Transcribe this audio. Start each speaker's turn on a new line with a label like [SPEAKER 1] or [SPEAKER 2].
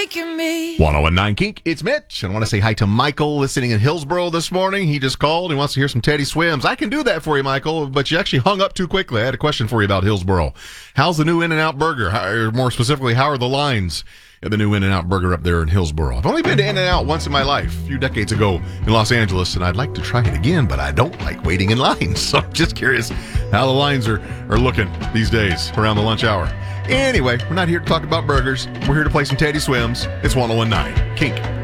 [SPEAKER 1] 1019 Kink, it's Mitch. I want to say hi to Michael listening in Hillsboro this morning. He just called. He wants to hear some Teddy Swims. I can do that for you, Michael, but you actually hung up too quickly. I had a question for you about Hillsboro. How's the new In-N-Out Burger? Or more specifically, how are the lines at the new In-N-Out Burger up there in Hillsboro? I've only been to In-N-Out once in my life, a few decades ago in Los Angeles, and I'd like to try it again, but I don't like waiting in lines. So I'm just curious how the lines are looking these days around the lunch hour. Anyway, we're not here to talk about burgers. We're here to play some Teddy Swims. It's 1019 Kink.